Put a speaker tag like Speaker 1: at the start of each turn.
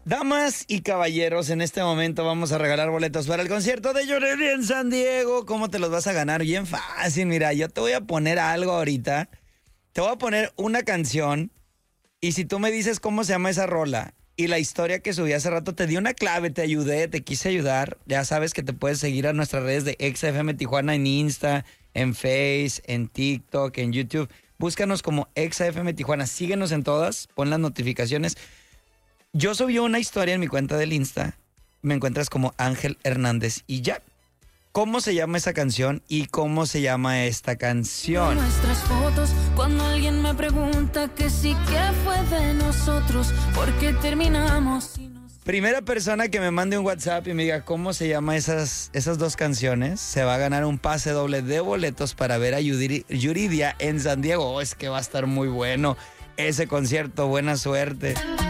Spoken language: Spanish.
Speaker 1: Damas y caballeros, en este momento vamos a regalar boletos para el concierto de Yuridia en San Diego. ¿Cómo te los vas a ganar? Bien fácil, mira, yo te voy a poner algo ahorita. Te voy a poner una canción y si tú me dices cómo se llama esa rola y la historia que subí hace rato, te di una clave, te ayudé, te quise ayudar. Ya sabes que te puedes seguir a nuestras redes de XFM Tijuana en Insta, en Face, en TikTok, en YouTube. Búscanos como XFM Tijuana, síguenos en todas, pon las notificaciones. Yo subí una historia en mi cuenta del Insta, me encuentras como Ángel Hernández y ya. ¿Cómo se llama esa canción y cómo se llama esta canción?
Speaker 2: Nuestras fotos, cuando alguien me pregunta que sí, que fue de nosotros, ¿por qué terminamos?
Speaker 1: Primera persona que me mande un WhatsApp y me diga cómo se llama esas dos canciones, se va a ganar un pase doble de boletos para ver a Yuridia en San Diego. Oh, es que va a estar muy bueno ese concierto, buena suerte.